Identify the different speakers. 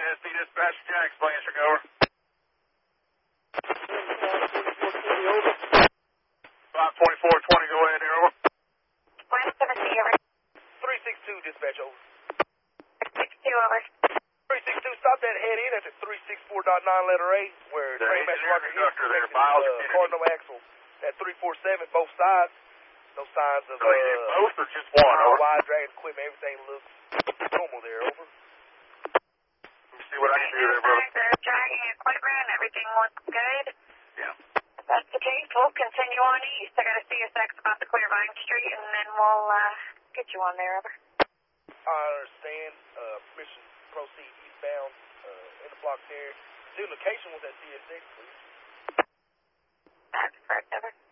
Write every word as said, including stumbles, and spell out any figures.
Speaker 1: S D dispatch, Jack, Blanchard, over. five twenty-four twenty, go ahead here, over.
Speaker 2: three six two, dispatch, over.
Speaker 3: six two, over.
Speaker 2: three six two, stop that head in at the three six four point nine letter A, where
Speaker 1: The
Speaker 2: train master Roger Hicks
Speaker 1: there,
Speaker 2: connected
Speaker 1: Miles
Speaker 2: uh,
Speaker 1: Kennedy.
Speaker 2: Cardinal axle at three four seven, both sides. No signs of
Speaker 1: So you did
Speaker 2: uh,
Speaker 1: both or just one,
Speaker 2: uh,
Speaker 1: over?
Speaker 2: wide dragon equipment. Everything looks normal there, over.
Speaker 1: Let me see what I can do there, brother.
Speaker 3: The dragging equipment, everything looks good.
Speaker 1: Yeah.
Speaker 3: If that's the case, we'll continue on east. I got a C S X about to clear Vine Street, and then we'll uh, get you on there, over.
Speaker 2: I understand. Uh, permission to proceed eastbound uh, in the block there. The location was at C S X, please.
Speaker 3: That's correct, over.